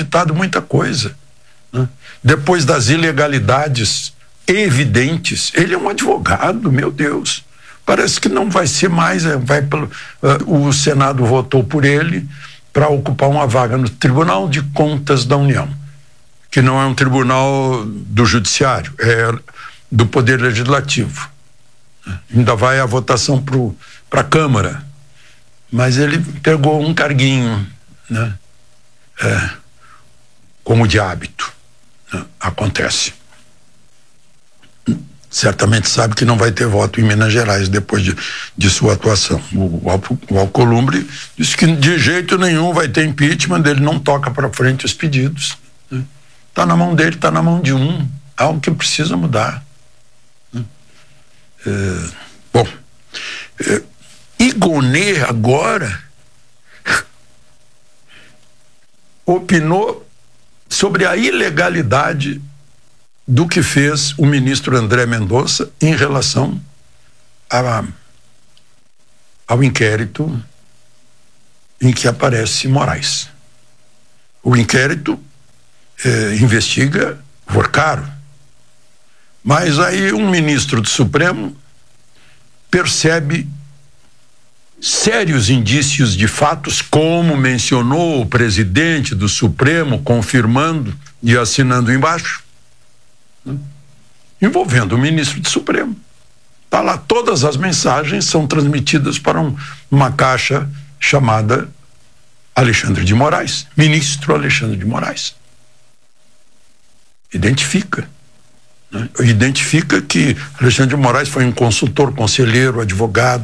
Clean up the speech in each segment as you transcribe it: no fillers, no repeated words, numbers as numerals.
evitado muita coisa, né? Depois das ilegalidades evidentes, ele é um advogado, meu Deus, parece que não vai ser mais, o Senado votou por ele para ocupar uma vaga no Tribunal de Contas da União, que não é um tribunal do judiciário, é do Poder Legislativo. Ainda vai a votação para a Câmara, mas ele pegou um carguinho, né? Como de hábito, né? Acontece. Certamente sabe que não vai ter voto em Minas Gerais depois de sua atuação. O Alcolumbre disse que de jeito nenhum vai ter impeachment, ele não toca para frente os pedidos, né? Tá na mão dele, tá na mão de um, algo que precisa mudar, né? Igonê agora opinou sobre a ilegalidade do que fez o ministro André Mendonça em relação ao inquérito em que aparece Moraes. O inquérito investiga Vorcaro, mas aí um ministro do Supremo percebe sérios indícios de fatos, como mencionou o presidente do Supremo, confirmando e assinando embaixo, né? Envolvendo o ministro do Supremo. Tá lá, todas as mensagens são transmitidas para uma caixa chamada Alexandre de Moraes, ministro Alexandre de Moraes. Identifica, né? Identifica que Alexandre de Moraes foi um consultor, conselheiro, advogado,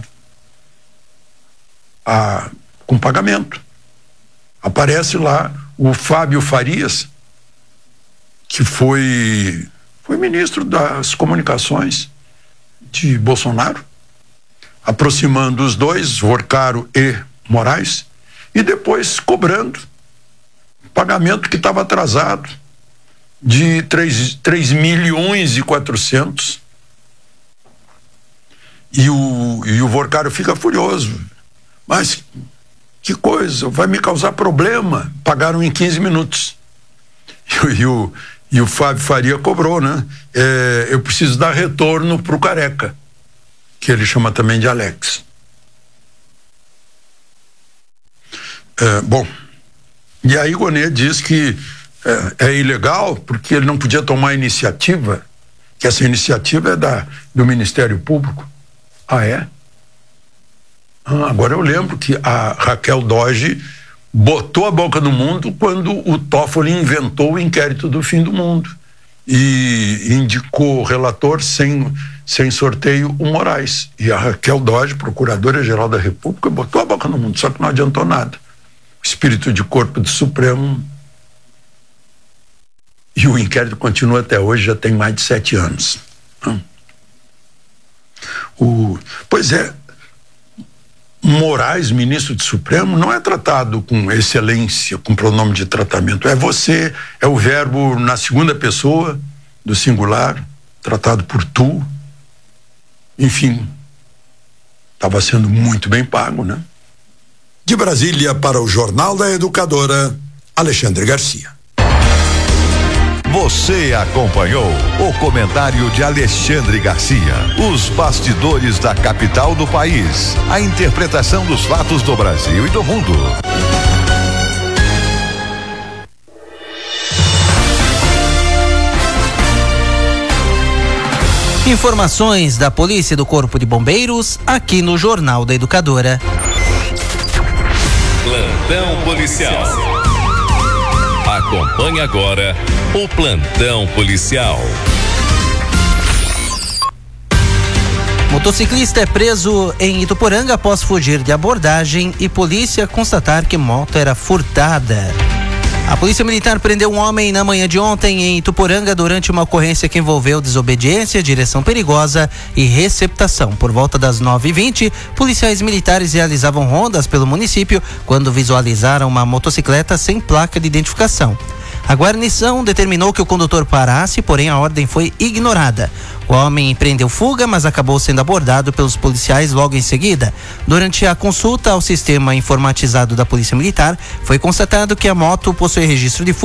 com pagamento. Aparece lá o Fábio Farias, que foi ministro das comunicações de Bolsonaro, aproximando os dois, Vorcaro e Moraes, e depois cobrando pagamento que estava atrasado de 3.400.000. E o Vorcaro fica furioso. Mas que coisa, vai me causar problema. Pagaram em 15 minutos. E o Fábio Faria cobrou, né? Eu preciso dar retorno pro Careca, que ele chama também de Alex. E aí Gonê diz que é ilegal porque ele não podia tomar iniciativa, que essa iniciativa é do Ministério Público. Ah, é? Agora eu lembro que a Raquel Dodge botou a boca no mundo quando o Toffoli inventou o inquérito do fim do mundo e indicou o relator sem sorteio o Moraes. E a Raquel Dodge, procuradora-geral da República, botou a boca no mundo, só que não adiantou nada. O espírito de corpo do Supremo. E o inquérito continua até hoje, já tem mais de 7 anos. Pois é, Moraes, ministro do Supremo, não é tratado com excelência, com pronome de tratamento. É você, é o verbo na segunda pessoa do singular, tratado por tu. Enfim, estava sendo muito bem pago, né? De Brasília para o Jornal da Educadora, Alexandre Garcia. Você acompanhou o comentário de Alexandre Garcia. Os bastidores da capital do país. A interpretação dos fatos do Brasil e do mundo. Informações da Polícia e do Corpo de Bombeiros aqui no Jornal da Educadora. Plantão policial. Acompanhe agora o Plantão Policial. Motociclista é preso em Ituporanga após fugir de abordagem e polícia constatar que moto era furtada. A Polícia Militar prendeu um homem na manhã de ontem em Ituporanga durante uma ocorrência que envolveu desobediência, direção perigosa e receptação. Por volta das 9h20, policiais militares realizavam rondas pelo município quando visualizaram uma motocicleta sem placa de identificação. A guarnição determinou que o condutor parasse, porém a ordem foi ignorada. O homem empreendeu fuga, mas acabou sendo abordado pelos policiais logo em seguida. Durante a consulta ao sistema informatizado da Polícia Militar, foi constatado que a moto possui registro de